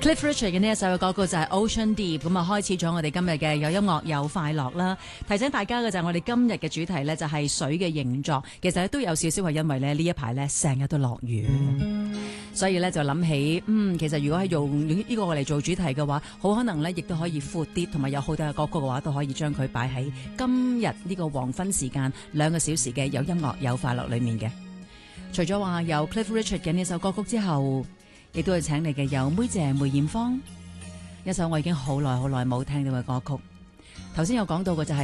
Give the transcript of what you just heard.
Cliff Richard 嘅呢一首嘅歌曲就係 Ocean Deep， 咁啊開始咗我哋今日嘅有音樂有快樂啦。提醒大家嘅就係我哋今日嘅主題呢，就係水嘅形狀，其實都有少少係因為咧呢一排呢成日都落雨，所以呢就諗起其實如果係用呢個嚟做主題嘅話，好可能呢亦都可以闊啲，同埋有好多嘅歌曲嘅話都可以將佢擺喺今日呢個黃昏時間2個小時嘅有音樂有快樂裏面嘅。除咗話有 Cliff Richard 嘅呢首歌曲之後，亦都係請嚟嘅有妹姐梅艷芳，一首我已經好耐冇聽到嘅歌曲。頭先有講到嘅就係